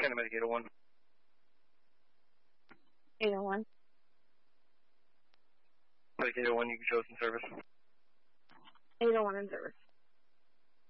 Canada Medic 801. 801. Medic 801, you can show us in service. 801 in service.